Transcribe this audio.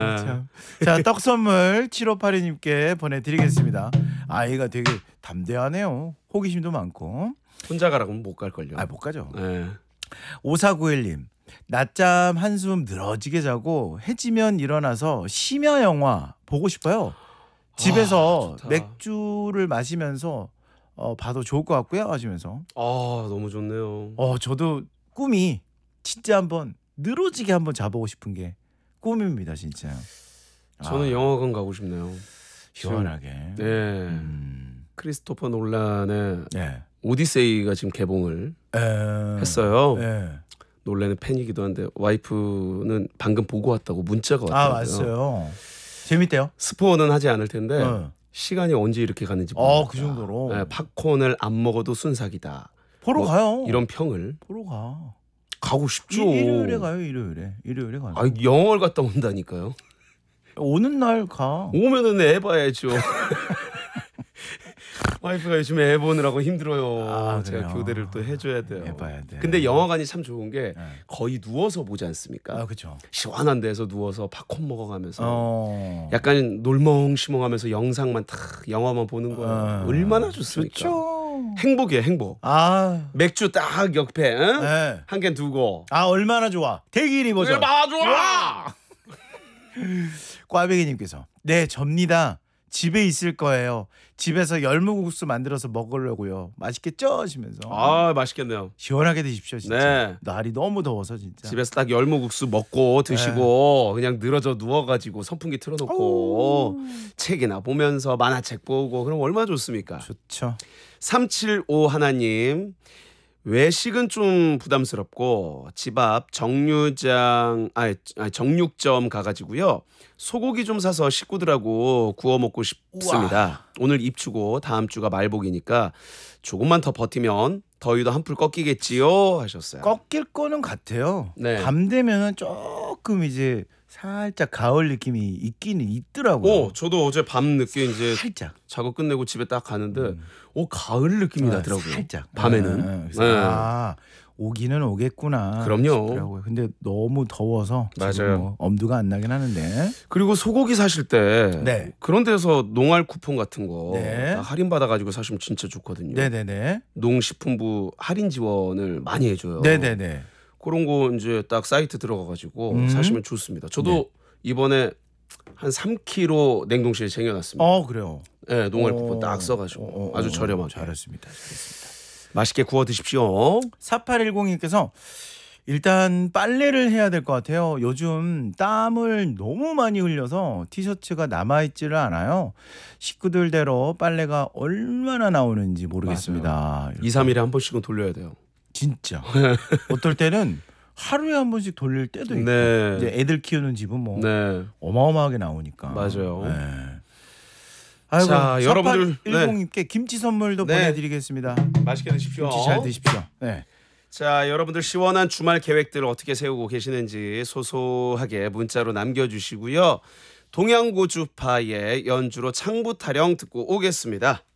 참. 자, 떡 선물 7582님께 보내드리겠습니다. 아이가 되게 담대하네요. 호기심도 많고. 혼자 가라고는 못 갈걸요. 못 가죠. 네. 5491님. 낮잠 한숨 늘어지게 자고 해지면 일어나서 심야 영화 보고 싶어요. 집에서 좋다. 맥주를 마시면서 봐도 좋을 것 같고요. 하시면서. 너무 좋네요. 저도 꿈이 진짜 한번 늘어지게 한번 자보고 싶은 게 꿈입니다, 진짜. 저는 영화관 가고 싶네요. 시원하게. 네. 크리스토퍼 놀란의 네. 오디세이가 지금 개봉을 했어요. 놀란의 팬이기도 한데 와이프는 방금 보고 왔다고 문자가 왔더라고요. 왔어요. 재밌대요. 스포는 하지 않을 텐데 시간이 언제 이렇게 갔는지 모르겠다. 그 정도로. 네, 팝콘을 안 먹어도 순삭이다. 보러 가요. 이런 평을 보러 가. 가고 싶죠. 일요일에 가요. 일요일에 가요. 영화를 갔다 온다니까요. 오는 날 가. 오면은 애 봐야죠. 와이프가 요즘에 애 보느라고 힘들어요. 제가 그래요? 교대를 또 해줘야 돼요. 애 봐야 돼. 근데 영화관이 참 좋은 게 거의 누워서 보지 않습니까? 그렇죠. 시원한 데서 누워서 팝콘 먹어가면서 약간 놀멍시멍하면서 영상만 탁 영화만 보는 거예요. 얼마나 좋습니까? 좋죠. 행복이에요, 행복. 맥주 딱 옆에 한 캔 두고. 얼마나 좋아. 대기리 버전. 얼마나 좋아. 꽈배기님께서 네, 접니다. 집에 있을 거예요. 집에서 열무국수 만들어서 먹으려고요. 맛있겠죠? 하시면서. 맛있겠네요. 시원하게 드십시오, 진짜. 네. 날이 너무 더워서 진짜. 집에서 딱 열무국수 먹고 드시고 그냥 늘어져 누워가지고 선풍기 틀어놓고 책이나 보면서 만화책 보고 그럼 얼마나 좋습니까? 좋죠. 375 하나님. 외식은 좀 부담스럽고 집 앞 정육점 가가지고요 소고기 좀 사서 식구들하고 구워 먹고 싶습니다. 오늘 입추고 다음 주가 말복이니까 조금만 더 버티면 더위도 한풀 꺾이겠지요 하셨어요. 꺾일 거는 같아요. 네. 밤 되면은 조금 이제 살짝 가을 느낌이 있기는 있더라고요. 저도 어제 밤 늦게 이제 살짝 작업 끝내고 집에 딱 가는데 가을 느낌이 나더라고요. 살짝 밤에는. 그래서 오기는 오겠구나. 그럼요. 싶더라고요. 근데 너무 더워서 맞아요. 지금 뭐 엄두가 안 나긴 하는데. 그리고 소고기 사실 때 네. 그런 데서 농알 쿠폰 같은 거 네. 할인 받아가지고 사시면 진짜 좋거든요. 네네네. 농식품부 할인 지원을 많이 해줘요. 네네네. 그런 거 이제 딱 사이트 들어가가지고 사시면 좋습니다. 저도 이번에 한 3kg 냉동실에 쟁여놨습니다. 그래요. 네, 농알 쿠폰 딱 써가지고 아주 저렴하게. 잘했습니다. 맛있게 구워 드십시오. 4810님께서 일단 빨래를 해야 될 것 같아요. 요즘 땀을 너무 많이 흘려서 티셔츠가 남아있지를 않아요. 식구들대로 빨래가 얼마나 나오는지 모르겠습니다. 2, 3일에 한 번씩은 돌려야 돼요. 진짜. 어떨 때는 하루에 한 번씩 돌릴 때도 있고. 네. 이제 애들 키우는 집은 뭐 네. 어마어마하게 나오니까. 맞아요. 네. 아이고, 자, 여러분들 4810님께 김치 선물도 보내드리겠습니다. 맛있게 드십시오. 김치 잘 드십시오. 네. 자, 여러분들 시원한 주말 계획들 어떻게 세우고 계시는지 소소하게 문자로 남겨주시고요. 동양고주파의 연주로 창부 타령 듣고 오겠습니다.